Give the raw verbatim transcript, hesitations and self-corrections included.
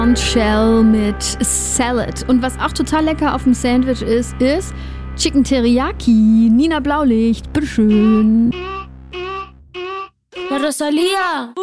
Und Shell mit Salad. Und was auch total lecker auf dem Sandwich ist, ist Chicken Teriyaki. Nina Blaulicht, bitteschön. La Rosalía.